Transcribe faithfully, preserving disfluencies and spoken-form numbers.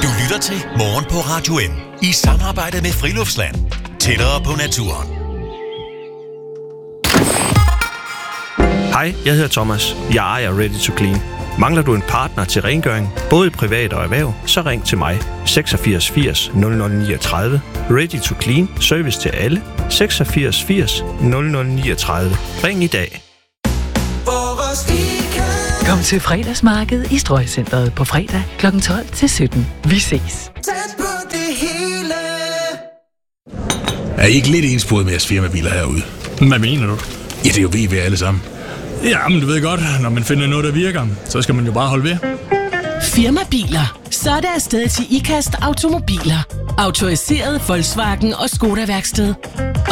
Du lytter til Morgen på Radio N i samarbejde med Friluftsland. Tættere på naturen. Hej, jeg hedder Thomas. Jeg ejer Ready to Clean. Mangler du en partner til rengøring, både privat og erhverv, så ring til mig. seksogfirs firs nul nul niogtredive. Ready to Clean. Service til alle. seksogfirs firs nul nul niogtredive. Ring i dag. Kom til fredagsmarkedet i Strøgcentret på fredag klokken tolv til sytten. Vi ses. Er I ikke lidt ensporet med jeres firmabiler herude? Hvad mener du? Ja, det er jo V W alle sammen. Ja, men du ved godt, når man finder noget, der virker, så skal man jo bare holde ved. Firmabiler. Så er det afsted til IKAST Automobiler. Autoriseret Volkswagen og Skoda værksted.